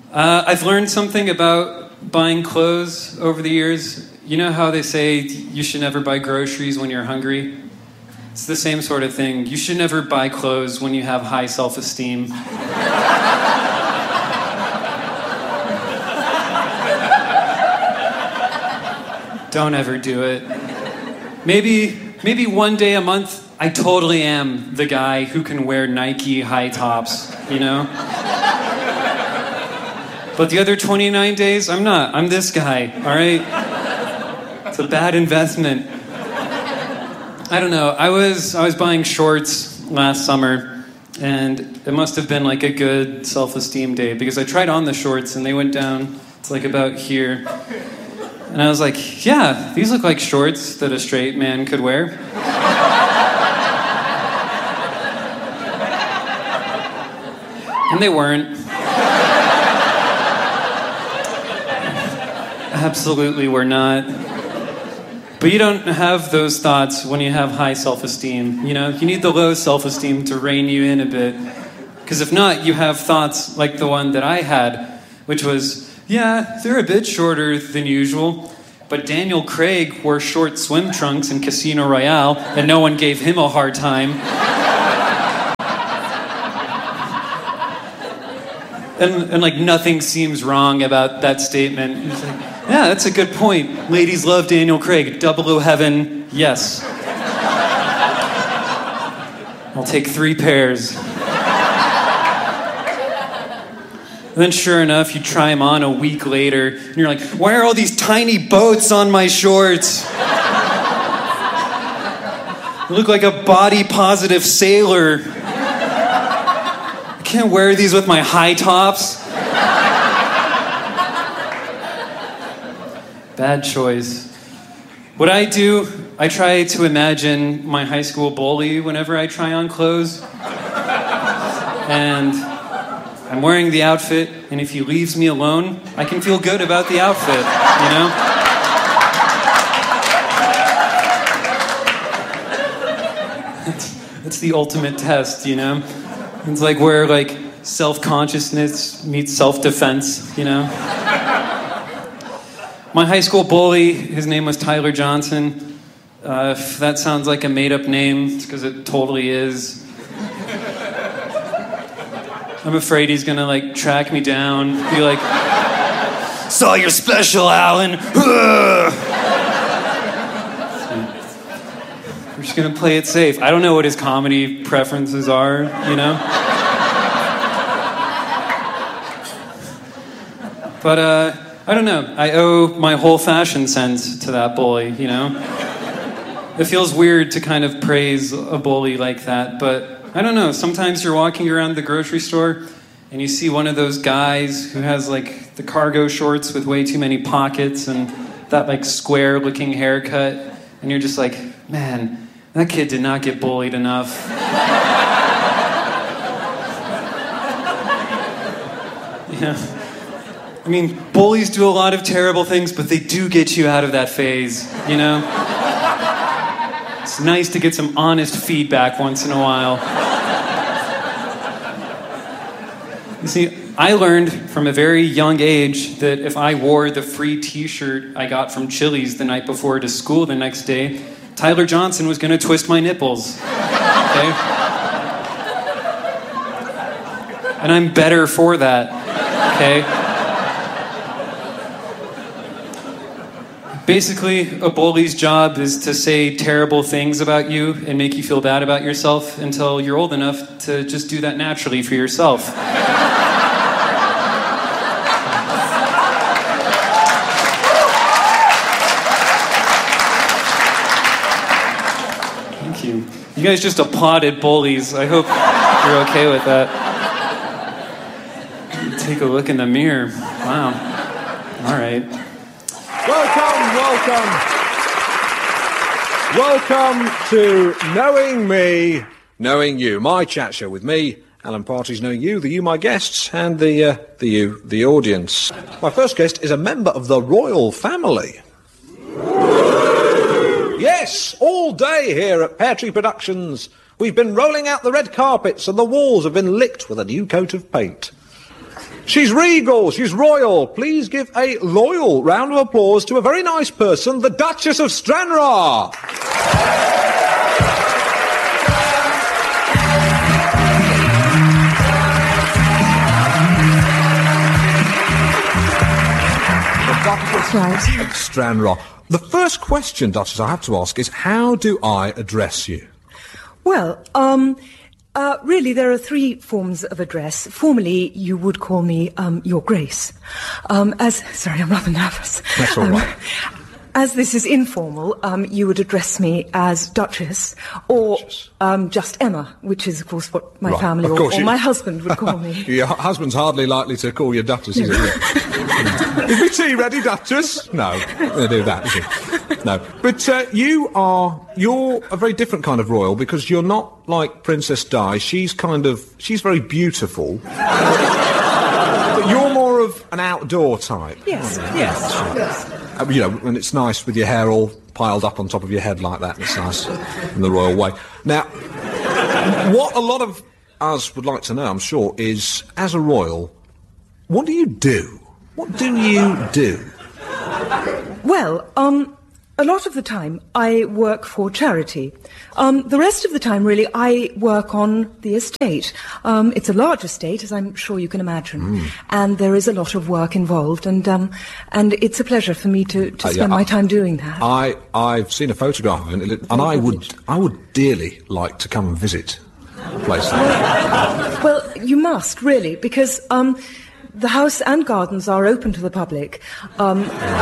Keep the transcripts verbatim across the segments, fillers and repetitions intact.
Uh, I've learned something about buying clothes over the years. You know how they say you should never buy groceries when you're hungry? It's the same sort of thing. You should never buy clothes when you have high self-esteem. Don't ever do it. Maybe, maybe one day a month, I totally am the guy who can wear Nike high tops, you know? But the other twenty-nine days, I'm not. I'm this guy, all right? It's a bad investment. I don't know. I was I was buying shorts last summer, and it must have been like a good self-esteem day because I tried on the shorts and they went down to like about here. And I was like, yeah, these look like shorts that a straight man could wear. And they weren't. Absolutely were not. But you don't have those thoughts when you have high self-esteem. You know, you need the low self-esteem to rein you in a bit. Because if not, you have thoughts like the one that I had, which was, yeah, they're a bit shorter than usual, but Daniel Craig wore short swim trunks in Casino Royale, and no one gave him a hard time. And, and like, nothing seems wrong about that statement. It's like, yeah, that's a good point. Ladies love Daniel Craig. Double O Heaven, yes. I'll take three pairs. And then sure enough, you try them on a week later, and you're like, why are all these tiny boats on my shorts? I look like a body-positive sailor. I can't wear these with my high tops. Bad choice. What I do, I try to imagine my high school bully whenever I try on clothes. And I'm wearing the outfit, and if he leaves me alone, I can feel good about the outfit, you know? That's, that's the ultimate test, you know? It's like where, like, self-consciousness meets self-defense, you know? My high school bully, his name was Tyler Johnson. Uh, if that sounds like a made-up name, it's because it totally is. I'm afraid he's gonna, like, track me down, be like, saw your special, Alan. We're just gonna play it safe. I don't know what his comedy preferences are, you know? But, uh, I don't know. I owe my whole fashion sense to that bully, you know? It feels weird to kind of praise a bully like that, but I don't know. Sometimes you're walking around the grocery store and you see one of those guys who has like the cargo shorts with way too many pockets and that like square looking haircut, and you're just like, man, that kid did not get bullied enough. Yeah. I mean, bullies do a lot of terrible things, but they do get you out of that phase, you know? It's nice to get some honest feedback once in a while. You see, I learned from a very young age that if I wore the free t-shirt I got from Chili's the night before to school the next day, Tyler Johnson was going to twist my nipples. Okay? And I'm better for that. Okay? Basically, a bully's job is to say terrible things about you and make you feel bad about yourself until you're old enough to just do that naturally for yourself. Thank you. You guys just applauded bullies. I hope you're okay with that. Take a look in the mirror. Wow. All right. Welcome, welcome. Welcome to Knowing Me, Knowing You. My chat show with me, Alan Partridge, Knowing You, the you, my guests, and the, uh, the you, the audience. My first guest is a member of the royal family. Yes, all day here at Pear Tree Productions. We've been rolling out the red carpets and the walls have been licked with a new coat of paint. She's regal, she's royal. Please give a loyal round of applause to a very nice person, the Duchess of Stranraer. That's right. Stranraer. The first question, Duchess, I have to ask is, how do I address you? Well, um... Uh, really, there are three forms of address. Formally, you would call me um, Your Grace. Um, as sorry, I'm rather nervous. That's all um, right. As this is informal, um, you would address me as Duchess, or um, just Emma, which is, of course, what my Right. family Of or, course or you- my husband would call me. Your hu- husband's hardly likely to call you Duchess, is it? Is my tea ready, Duchess? No, they do that, is it? No. But uh, you are, you're a very different kind of royal, because you're not like Princess Di. She's kind of, she's very beautiful. But you're more of an outdoor type. Yes, yes, yes. Uh, you know, and it's nice with your hair all piled up on top of your head like that. It's nice in the royal way. Now, what a lot of us would like to know, I'm sure, is, as a royal, what do you do? What do you do? Well, um, a lot of the time I work for charity. Um, the rest of the time, really, I work on the estate. Um, it's a large estate, as I'm sure you can imagine, Mm. and there is a lot of work involved, and um, and it's a pleasure for me to, to Uh, yeah, spend my I- time doing that. I, I've seen a photograph of it, and I would, I would dearly like to come and visit a place like that. Well, you must, really, because um, the house and gardens are open to the public um,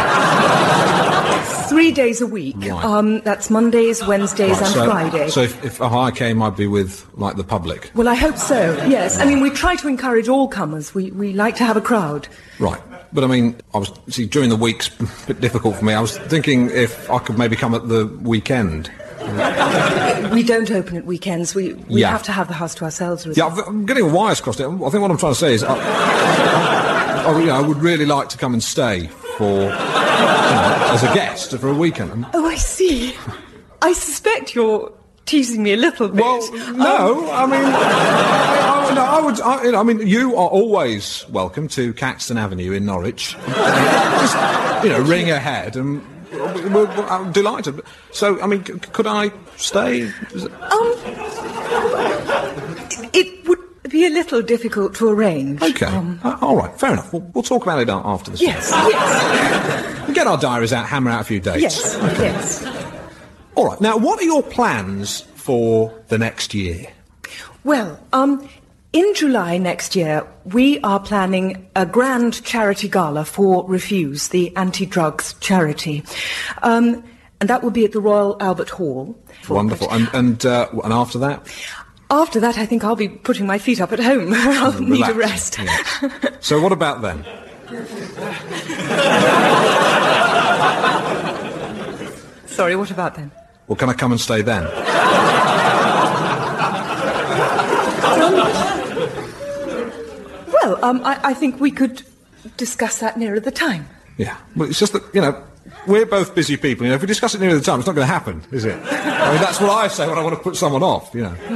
three days a week. Right. Um, that's Mondays, Wednesdays, Right, and so, Friday. So if, if I came, I'd be with, like, the public. Well, I hope so, yes. I mean, we try to encourage all comers. We, we like to have a crowd. Right. But I mean, I was, see, during the week's a bit difficult for me. I was thinking if I could maybe come at the weekend. We don't open at weekends. We, we Yeah. have to have the house to ourselves. Really. Yeah, I've- I'm getting wires crossed. I think what I'm trying to say is, I, I, I, you know, I would really like to come and stay for, you know, as a guest for a weekend. Oh, I see. I suspect you're teasing me a little bit. Well, no, I mean, I, I, no, I would, I, you know, I mean, you are always welcome to Caxton Avenue in Norwich. Just, you know, ring ahead and we're, we're, I'm delighted. So, I mean, c- could I stay? Is it- Um, it would be a little difficult to arrange. Okay, Um, uh, all right, fair enough. We'll, we'll talk about it a- after the show. yes, yes, We'll get our diaries out, hammer out a few dates. yes, yes. All right, now, what are your plans for the next year? Well, um, in July next year, we are planning a grand charity gala for Refuse, the anti-drugs charity. Um, and that will be at the Royal Albert Hall. Wonderful. And and, uh, and after that? After that, I think I'll be putting my feet up at home. I'll need a Relax. rest. Yes. So what about then? Sorry, what about then? Well, can I come and stay then? Well, um, I, I think we could discuss that nearer the time. Yeah. Well, it's just that, you know, we're both busy people. You know, if we discuss it near the time, it's not going to happen, is it? I mean, that's what I say when I want to put someone off, you know.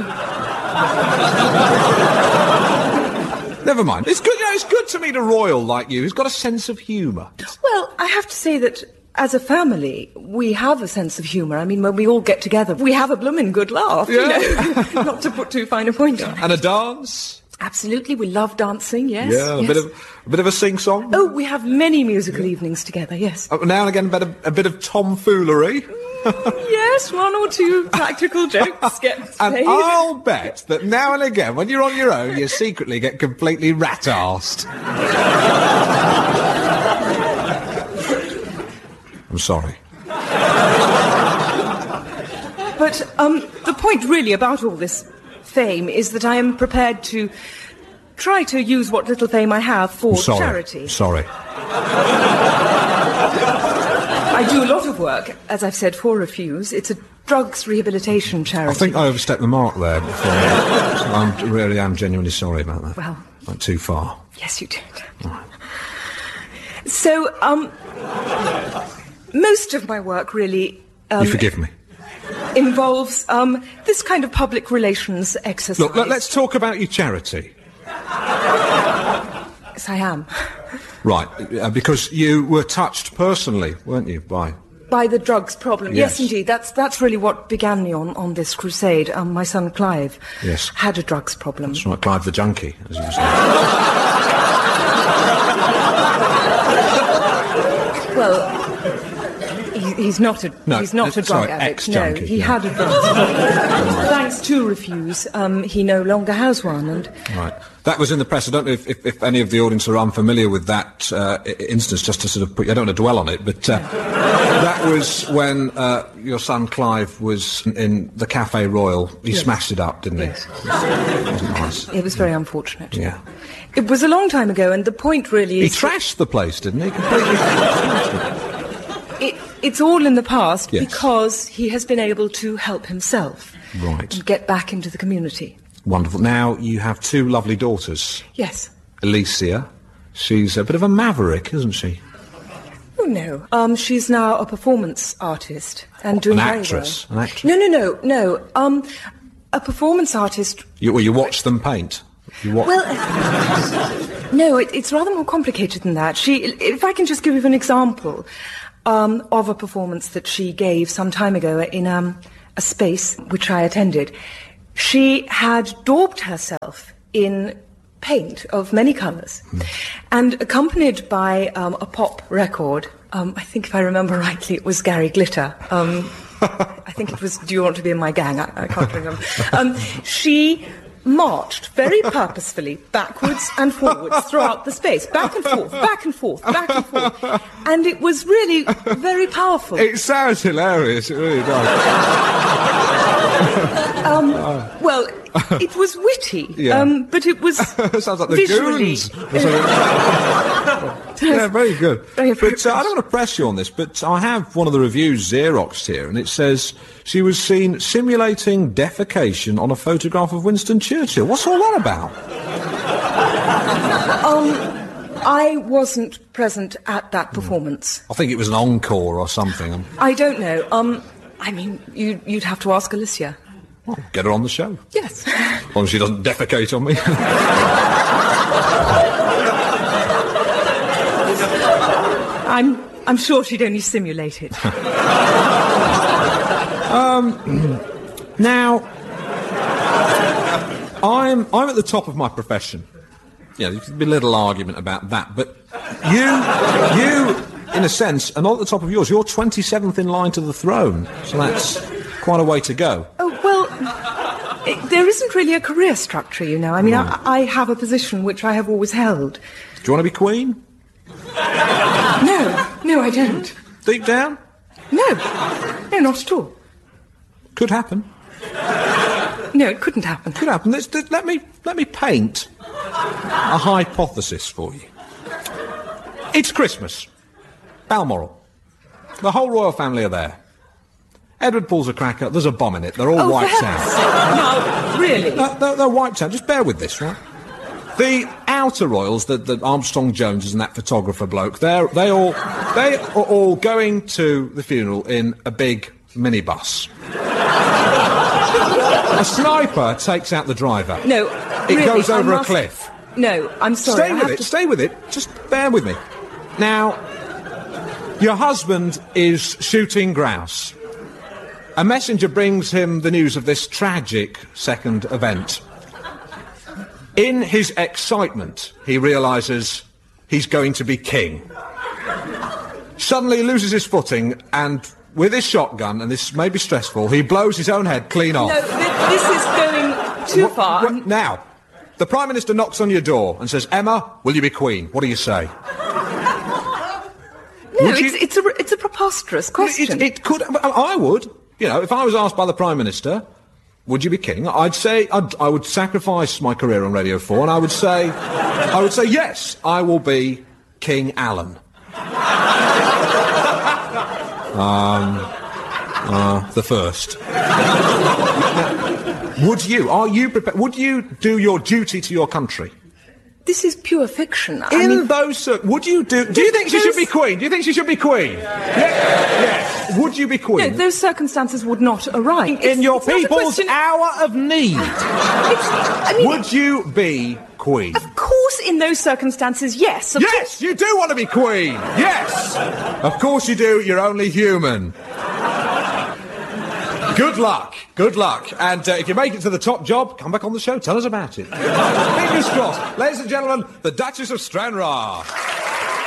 Never mind. It's good, you know, it's good to meet a royal like you who's got a sense of humour. Well, I have to say that as a family, we have a sense of humour. I mean, when we all get together, we have a blooming good laugh, you Yeah. know. Not to put too fine a point on it. And a dance? Absolutely, we love dancing, yes. Yeah, a yes. bit of a bit of a sing-song? Oh, we have many musical evenings together, yes. Uh, now and again, a bit of, a bit of tomfoolery. Yes, one or two practical jokes get And played. I'll bet that now and again, when you're on your own, you secretly get completely rat-arsed. I'm sorry. But um, the point really about all this fame is that I am prepared to try to use what little fame I have for Sorry. charity. Sorry. I do a lot of work, as I've said, for Refuse. It's a drugs rehabilitation charity. I think I overstepped the mark there before. So I'm really am genuinely sorry about that. Well- Went too far. Yes, you did. So, um, most of my work really um, You forgive me. involves um, this kind of public relations exercise. Look, let, let's talk about your charity. Yes, I am. Right, uh, because you were touched personally, weren't you, by... By the drugs problem. Yes, Yes, indeed. That's that's really what began me on, on this crusade. Um, my son Clive Yes. had a drugs problem. That's right, Clive the Junkie, as you were saying. Well, he, he's not a No, he's not uh, a drug sorry, addict. ex-junkie, no, he yeah. had a drugs problem. Thanks to Refuse, um, he no longer has one. And Right. That was in the press. I don't know if, if, if any of the audience are unfamiliar with that uh, i- instance, just to sort of put... I don't want to dwell on it, but uh, that was when uh, your son Clive was in the Café Royal. He Yes. smashed it up, didn't he? Yes. It wasn't nice. it was very unfortunate. Yeah. It was a long time ago, and the point really He is trashed the place, didn't he? Completely trashed it. it, it's all in the past Yes. because he has been able to help himself Right. and get back into the community. Wonderful. Now, you have two lovely daughters. Yes. Alicia, she's a bit of a maverick, isn't she? Oh, no. Um, she's now a performance artist and doing An very actress? well. An actress? No, no, no, no. Um, a performance artist. You, well, you watch them paint. You watch... Well, uh, no, it, it's rather more complicated than that. She, if I can just give you an example um, of a performance that she gave some time ago in um, a space which I attended. She had daubed herself in paint of many colours, mm. and accompanied by um, a pop record. Um, I think, if I remember rightly, it was Gary Glitter. Um, I think it was Do You Want to Be in My Gang? I, I can't remember. Um, she marched very purposefully backwards and forwards throughout the space, back and forth, back and forth, back and forth, and it was really very powerful. It sounds hilarious, it really does. um, well, it was witty, Yeah. um, but it was sounds like the visually... Goons. Yeah, very good. Very But uh, I don't want to press you on this, but I have one of the reviews Xeroxed here, and it says she was seen simulating defecation on a photograph of Winston Churchill. What's all that about? Um, I wasn't present at that performance. I think it was an encore or something. I don't know. Um, I mean, you, you'd have to ask Alicia. Well, get her on the show. Yes. As long as she doesn't defecate on me. I'm, I'm sure she'd only simulate it. um, now, I'm, I'm at the top of my profession. Yeah, there could be a little argument about that, but you, you, in a sense, are not at the top of yours. You're twenty-seventh in line to the throne, so that's quite a way to go. Oh, well, it, there isn't really a career structure, you know. I mean, Right. I, I have a position which I have always held. Do you want to be Queen? No, no, I don't. Deep down? No, no, not at all. Could happen. No, it couldn't happen. Could happen. Let's, let me let me paint a hypothesis for you. It's Christmas. Balmoral. The whole royal family are there. Edward pulls a cracker. There's a bomb in it. They're all Oh, wiped for out. heaven's sake. No, really? No, they're, they're wiped out. Just bear with this, right? The outer royals, the, the Armstrong Joneses and that photographer bloke, they're they all they are all going to the funeral in a big minibus. A sniper takes out the driver. No, It really, goes I over must- a cliff. No, I'm sorry. Stay I with have it, to... stay with it. Just bear with me. Now, your husband is shooting grouse. A messenger brings him the news of this tragic second event. In his excitement, he realises he's going to be king. Suddenly he loses his footing and, with his shotgun, and this may be stressful, he blows his own head clean off. No, th- this is going too What- far. what- now, the Prime Minister knocks on your door and says, Emma, will you be Queen? What do you say? No, Would it's, you- it's, a, it's a preposterous question. It, it could. I would. You know, if I was asked by the Prime Minister, would you be king? I'd say I'd, I would sacrifice my career on Radio four, and I would say, I would say yes, I will be King Alan. um, uh, the first. Would you? Are you prepared? Would you do your duty to your country? This is pure fiction. I In mean, those, cir- would you do? Do you think she should be queen? Do you think she should be queen? Yes. Yes. Would you be no, queen? those circumstances would not arise. In It's- your it's not a people's question- hour of need, It's, I mean, would you be queen? of course in those circumstances, yes. Of Yes, course. you do want to be Queen. Yes. Of course you do. You're only human. Good luck. Good luck. And uh, if you make it to the top job, come back on the show. Tell us about it. Fingers crossed. Ladies and gentlemen, the Duchess of Stranraer.